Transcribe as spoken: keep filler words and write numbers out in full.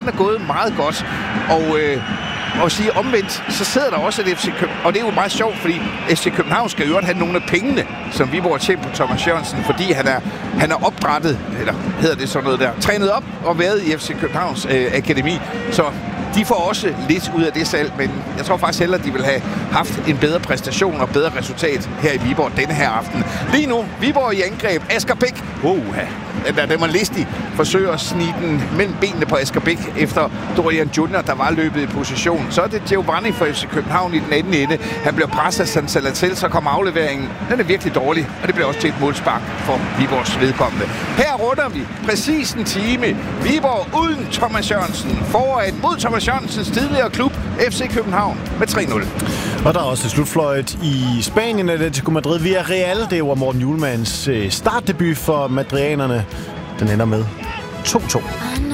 er gået meget godt. Og... Øh, Og sige omvendt, så sidder der også et F C København. Og det er jo meget sjovt, fordi F C København skal jo have nogle af pengene, som Viborg har tjent på Thomas Jørgensen, fordi han er, han er opdrættet, eller hedder det sådan noget der, trænet op og været i F C Københavns øh, akademi. Så de får også lidt ud af det salg, men jeg tror faktisk hellere, at de vil have haft en bedre præstation og bedre resultat her i Viborg denne her aften. Lige nu, Viborg i angreb. Asger Bæk. Uha. Der, der var listig. Forsøger at snige den mellem benene på Asger Bæk efter Dorian Junior, der var løbet i position. Så er det Giovanni for F C København i den anden ende. Han bliver presset af Sansalatel, så kommer afleveringen. Den er virkelig dårlig, og det bliver også til et målspark for Viborgs vedkommende. Her runder vi præcis en time. Viborg uden Thomas Jørgensen. Foran mod Thomas Jørgensens tidligere klub, F C København, med tre nul. Og der er også slutfløjt i Spanien, Atletico Madrid via Real. Det var Morten Hjulmans startdebut for madrianerne. Den ender med to to.